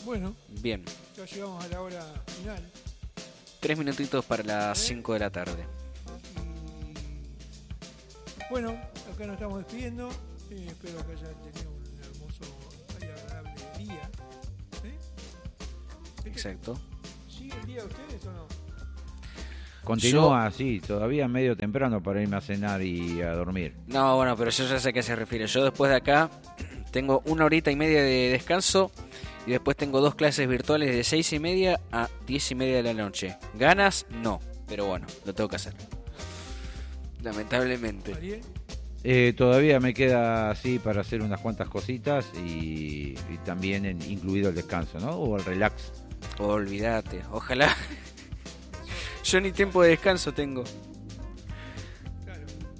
Bueno, Bien. ya llegamos a la hora final. 3 minutitos para las 5 de la tarde. Y bueno, acá nos estamos despidiendo. Espero que hayan tenido un hermoso y agradable día. Exacto. ¿Sigue el día de ustedes o no? Continúa así, todavía medio temprano para irme a cenar y a dormir. No, bueno, pero yo ya sé a qué se refiere. Yo después de acá tengo 1 horita y media de descanso y después tengo 2 clases virtuales de 6:30 a 10:30 de la noche. ¿Ganas? No, pero bueno, lo tengo que hacer. Lamentablemente. ¿Ariel? Todavía me queda así para hacer unas cuantas cositas y también incluido el descanso, ¿no? O el relax. Olvídate, ojalá. Yo ni tiempo de descanso tengo. Claro.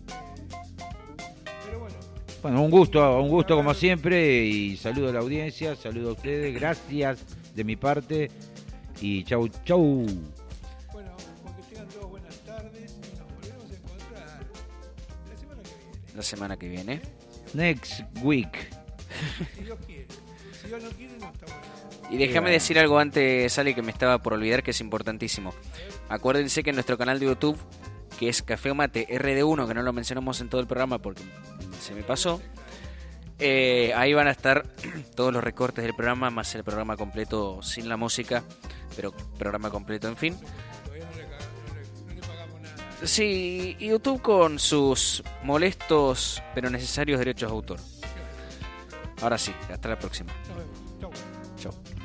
Pero bueno. Bueno, un gusto como siempre y saludo a la audiencia, saludo a ustedes, gracias de mi parte y chau. Bueno, porque tengan todos buenas tardes y nos volvemos a encontrar la semana que viene. La semana que viene. Next week. Si Dios quiere. Si Dios no quiere, no está bueno. Y déjame decir algo antes, Sale, que me estaba por olvidar, que es importantísimo. Acuérdense que en nuestro canal de YouTube, que es Café o Mate RD1, que no lo mencionamos en todo el programa porque se me pasó, ahí van a estar todos los recortes del programa, más el programa completo sin la música, pero programa completo, en fin. Todavía no le pagamos nada. Sí, y YouTube con sus molestos pero necesarios derechos de autor. Ahora sí, hasta la próxima. Nos vemos.